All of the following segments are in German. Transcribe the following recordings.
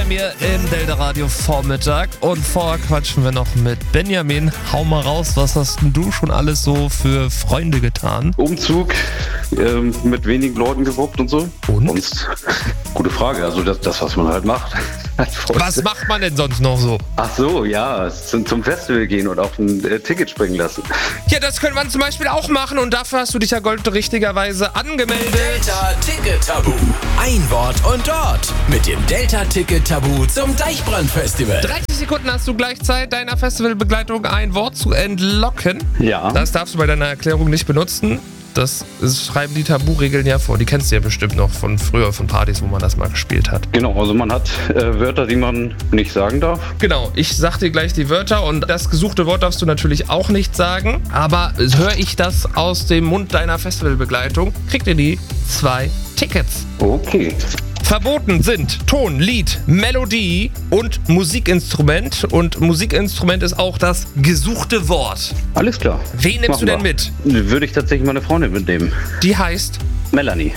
mir im Delta Radio Vormittag und vorher quatschen wir noch mit Benjamin. Hau mal raus, was hast denn du schon alles so für Freunde getan? Umzug, mit wenigen Leuten gewuppt und so. Und? Sonst, gute Frage, also das was man halt macht. Was macht man denn sonst noch so? Ach so, ja, zum Festival gehen und auf ein Ticket springen lassen. Ja, das könnte man zum Beispiel auch machen und dafür hast du dich ja richtigerweise angemeldet. Delta Ticket Tabu. Ein Wort und dort. Mit dem Delta Ticket Tabu zum Deichbrand-Festival. 30 Sekunden hast du gleich Zeit, deiner Festivalbegleitung ein Wort zu entlocken. Ja. Das darfst du bei deiner Erklärung nicht benutzen. Das schreiben die Taburegeln ja vor. Die kennst du ja bestimmt noch von früher, von Partys, wo man das mal gespielt hat. Genau, also man hat Wörter, die man nicht sagen darf. Genau, ich sag dir gleich die Wörter und das gesuchte Wort darfst du natürlich auch nicht sagen. Aber höre ich das aus dem Mund deiner Festivalbegleitung, kriegt ihr die 2 Tickets. Okay. Verboten sind Ton, Lied, Melodie und Musikinstrument. Und Musikinstrument ist auch das gesuchte Wort. Alles klar. Wen nimmst du denn mit? Würde ich tatsächlich meine Freundin mitnehmen. Die heißt? Melanie.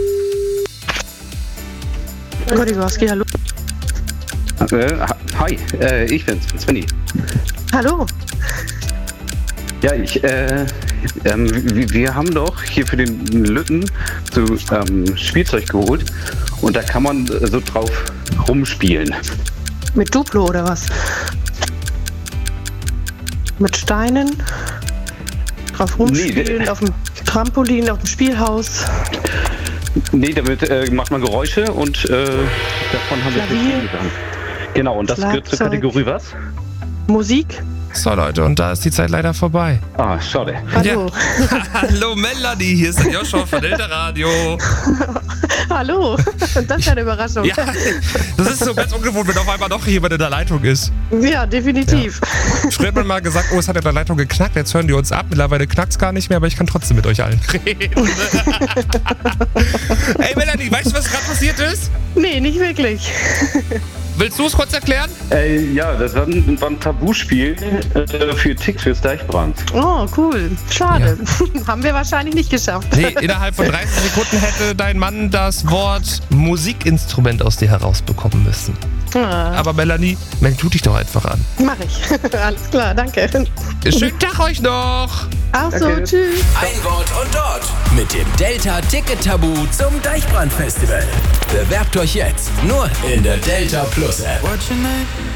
Godiwarski, hallo. Hi, ich bin's, Svenny. Hallo. Ja, wir haben doch hier für den Lütten so Spielzeug geholt und da kann man so drauf rumspielen. Mit Duplo oder was? Mit Steinen? Drauf rumspielen, Nee, auf dem Trampolin, auf dem Spielhaus. Nee, damit macht man Geräusche und davon haben wir Klavier. gegangen. Genau, und das gehört zur Schlagzeug. Kategorie was? Musik? So Leute, und da ist die Zeit leider vorbei. Ah, schade. Hallo. Ja. Hallo Melanie, hier ist der Joshua von Delta Radio. Hallo. Und das ist eine Überraschung. Ja, das ist so ganz ungewohnt, wenn auf einmal noch jemand in der Leitung ist. Ja, definitiv. Früher hat man mal gesagt, oh, es hat in der Leitung geknackt, jetzt hören die uns ab. Mittlerweile knackt es gar nicht mehr, aber ich kann trotzdem mit euch allen reden. Ey Melanie, weißt du, was gerade passiert ist? Nee, nicht wirklich. Willst du es kurz erklären? Ja, das war ein Tabuspiel für Ticks fürs Deichbrand. Oh, cool. Schade. Haben wir wahrscheinlich nicht geschafft. Nee, innerhalb von 30 Sekunden hätte dein Mann das Wort Musikinstrument aus dir herausbekommen müssen. Aber Melanie, tu dich doch einfach an. Mach ich. Alles klar, danke. Schönen Tag euch noch! Ach so, Danke. tschüss. Ein Wort und dort. Mit dem Delta Ticket Tabu zum Deichbrand-Festival. Bewerbt euch jetzt nur in der Delta Plus App.